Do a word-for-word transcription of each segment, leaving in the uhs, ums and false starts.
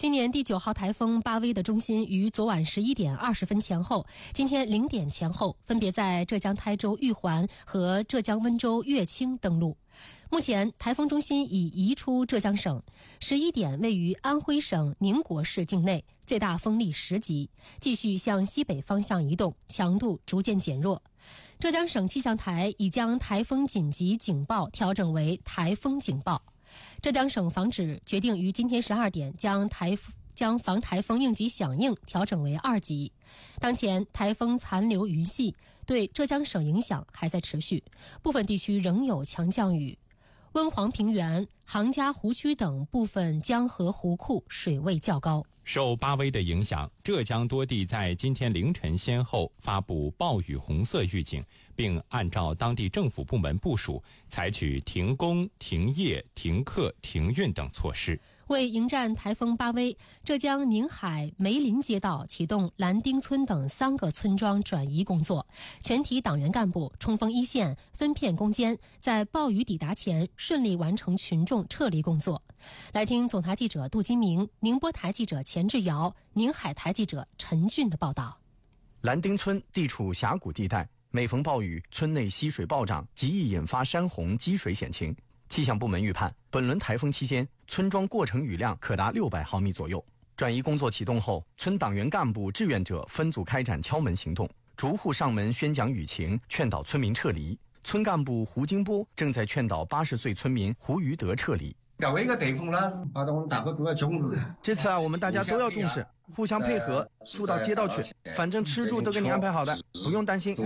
今年第九号台风巴威的中心于昨晚十一点二十分前后，今天零点前后，分别在浙江台州玉环和浙江温州乐清登陆。目前，台风中心已移出浙江省，十一点位于安徽省宁国市境内，最大风力十级，继续向西北方向移动，强度逐渐减弱。浙江省气象台已将台风紧急警报调整为台风警报。浙江省防指决定于今天十二点将台将防台风应急响应调整为二级。当前台风残留余系，对浙江省影响还在持续，部分地区仍有强降雨。温黄平原、杭嘉湖区等部分江河湖库水位较高。 受巴威的影响，浙江多地在今天凌晨先后发布暴雨红色预警，并按照当地政府部门部署，采取停工、停业、停课、停运等措施。 为迎战台风巴威，浙江宁海梅林街道启动蓝丁村等三个村庄转移工作，全体党员干部冲锋一线，分片攻坚，在暴雨抵达前顺利完成群众撤离工作。来听总台记者杜金明、宁波台记者钱志尧、宁海台记者陈俊的报道。 蓝丁村地处峡谷地带，每逢暴雨，村内溪水暴涨，极易引发山洪积水险情。气象部门预判，本轮台风期间，村庄过程雨量可达六百毫米左右。转移工作启动后，村党员干部、志愿者分组开展敲門行動，逐户上門宣講雨情，勸導村民撤離。村幹部胡金波正在勸導八十歲村民胡余德撤離。 搞一個地方啦，把我們大家都要重視。 這次啊，我們大家都要重視，互相配合，疏到街道去，反正吃住都給你安排好的，不用擔心。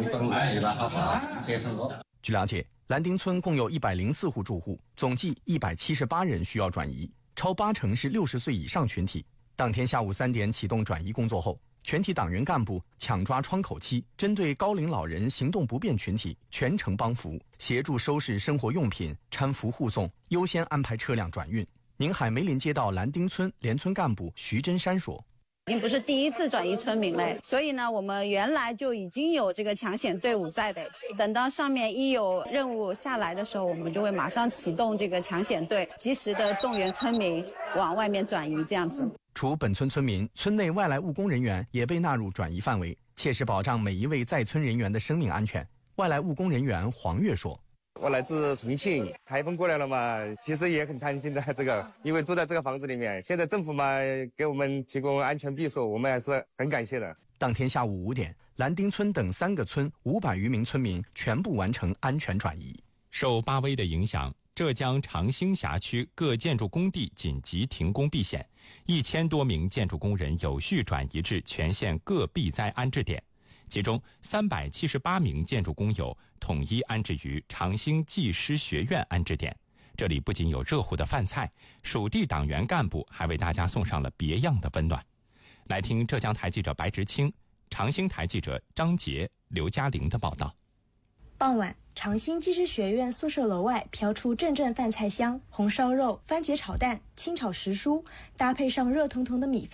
據了解，藍丁村共有一百零四戶住戶，總計一百七十八人需要轉移，超八成是六十歲以上群體。當天下午三點啟動轉移工作後，全體黨員幹部搶抓窗口期，針對高齡老人、行動不便群體全程幫扶，協助收拾生活用品，攙扶護送，優先安排車輛轉運。寧海梅林街道藍丁村聯村幹部徐真山說： 已經不是第一次轉移村民了，所以呢，我們原來就已經有這個搶險隊伍在的。等到上面一有任務下來的時候，我們就會馬上啟動這個搶險隊，及時的動員村民往外面轉移，這樣子。 除本村村民，村內外來務工人員也被納入轉移範圍，切實保障每一位在村人員的生命安全。外來務工人員黃月說： 我來自重慶，台風過來了嘛，其實也很擔心的這個，因為住在這個房子裡面，現在政府嘛給我們提供安全避暑，我們還是很感謝的。 當天下午五點，藍丁村等三個村五百餘名村民全部完成安全轉移。 受巴威的影響，浙江長興轄區各建築工地緊急停工避險，一千多名建築工人有序轉移至全縣各避災安置點，其中三百七十八名建築工友統一安置於長興技師學院安置點。這裡不僅有熱乎的飯菜，屬地黨員幹部還為大家送上了別樣的溫暖。來聽浙江台記者白直清、長興台記者張杰、劉嘉玲的報道。 傍晚，長興技師學院宿舍樓外飄出陣陣飯菜香，紅燒肉、番茄炒蛋、清炒時蔬，搭配上熱騰騰的米飯。